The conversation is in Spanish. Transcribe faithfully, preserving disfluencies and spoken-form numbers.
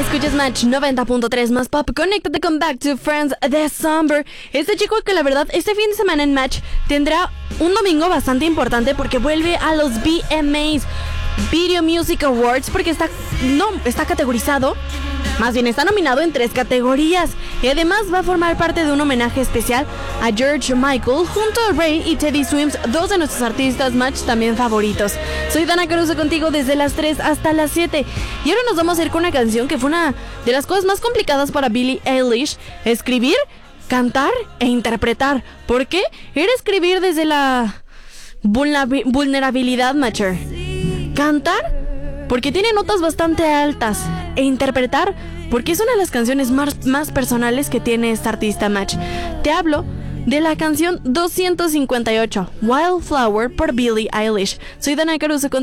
Escuchas Match noventa punto tres más pop. Conéctate con Back to Friends de Summer. Este chico que la verdad este fin de semana en Match tendrá un domingo bastante importante porque vuelve a los V M As, Video Music Awards, porque está, no, está categorizado, más bien está nominado en tres categorías. Y además va a formar parte de un homenaje especial a George Michael junto a Ray y Teddy Swims, dos de nuestros artistas Match también favoritos. Soy Dana Caruso contigo desde las tres hasta las siete. Y ahora nos vamos a ir con una canción que fue una de las cosas más complicadas para Billie Eilish: escribir, cantar e interpretar. ¿Por qué? Era escribir desde la vulnerabilidad, Matcher. Cantar porque tiene notas bastante altas, e interpretar porque es una de las canciones más, más personales que tiene esta artista Match. Te hablo de la canción doscientos cincuenta y ocho, Wildflower, por Billie Eilish. Soy Dana Caruso con